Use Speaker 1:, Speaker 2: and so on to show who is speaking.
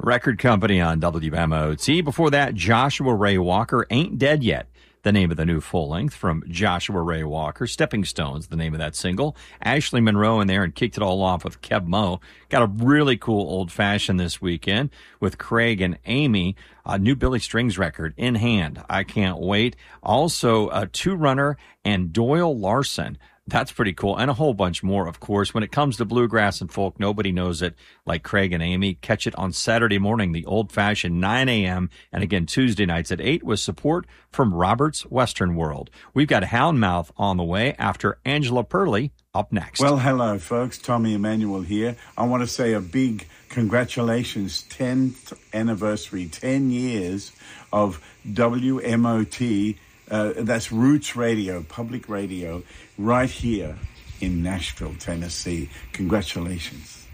Speaker 1: Record Company on WMOT. Before that, Joshua Ray Walker, Ain't Dead Yet, the name of the new full-length from Joshua Ray Walker. Stepping Stones, the name of that single. Ashley Monroe in there and kicked it all off with Kev Mo. Got a really cool old-fashioned this weekend with Craig and Amy. A new Billy Strings record in hand. I can't wait. Also, a Two Runner and Doyle Larson. That's pretty cool. And a whole bunch more, of course. When it comes to bluegrass and folk, nobody knows it like Craig and Amy. Catch it on Saturday morning, the old-fashioned 9 a.m. And again, Tuesday nights at 8 with support from Robert's Western World. We've got Houndmouth on the way after Angela Purley up next.
Speaker 2: Well, hello, folks. Tommy Emmanuel here. I want to say a big congratulations, 10th anniversary, 10 years of WMOT. That's Roots Radio, public radio, right here in Nashville, Tennessee. Congratulations.